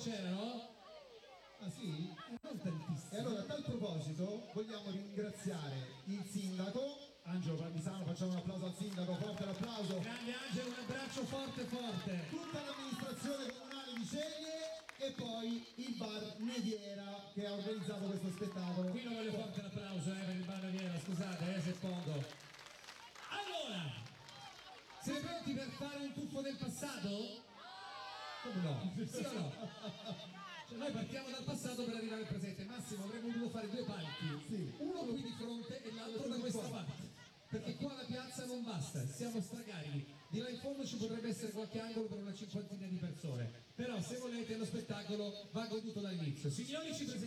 c'erano? Ah sì? Non tantissimi. E allora a tal proposito vogliamo ringraziare il sindaco Angelo Palmisano, facciamo un applauso al sindaco, forte l'applauso. Grande Angelo, un abbraccio forte forte. Tutta l'amministrazione comunale di Ceglie e poi il bar Nediera che ha organizzato questo spettacolo. Qui lo voglio forte l'applauso per il bar Nediera, scusate se pongo. Allora, siete pronti per fare un tuffo del passato? Come no? Sì o no? Cioè, noi partiamo dal passato per arrivare al presente. Massimo, avremmo dovuto fare due palchi, sì. Uno qui di fronte e l'altro da questa parte, perché qua la piazza non basta, siamo stracarichi. Di là in fondo ci potrebbe essere qualche angolo per una cinquantina di persone, però se volete lo spettacolo va goduto dall'inizio. Signori, ci presentiamo.